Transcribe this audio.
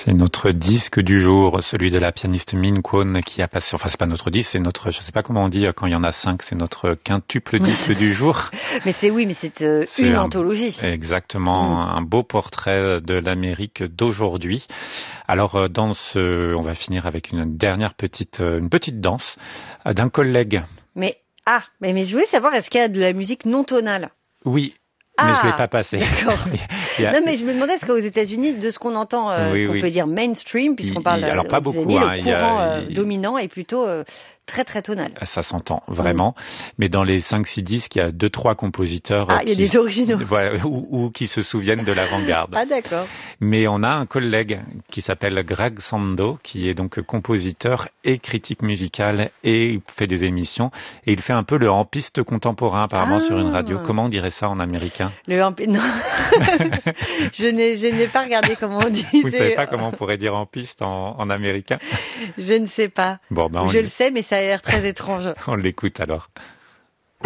C'est notre disque du jour, celui de la pianiste Min Kwon qui a passé, enfin c'est pas notre disque, c'est notre, je sais pas comment on dit quand il y en a 5, c'est notre quintuple disque du jour. Mais c'est une anthologie. Exactement, un beau portrait de l'Amérique d'aujourd'hui. Alors on va finir avec une dernière petite danse d'un collègue. Mais je voulais savoir, est-ce qu'il y a de la musique non tonale? Oui. Mais je ne l'ai pas passé. D'accord. Non, mais je me demandais, est-ce qu'aux États-unis, de ce qu'on entend, peut dire mainstream, puisqu'on parle alors pas beaucoup, le courant dominant est plutôt très très tonal. Ça s'entend vraiment, mais dans les 5-6 disques, il y a 2-3 compositeurs il y a des originaux. Voilà, ou qui se souviennent de l'avant-garde. Ah d'accord. Mais on a un collègue qui s'appelle Greg Sando, qui est donc compositeur et critique musical et il fait des émissions et il fait un peu le hempiste contemporain apparemment sur une radio. Comment on dirait ça en américain? Non. Je n'ai pas regardé comment on dit. Vous ne savez pas comment on pourrait dire hempiste en américain? Je ne sais pas. Bon, je le sais, mais ça a l'air très étrange. On l'écoute alors.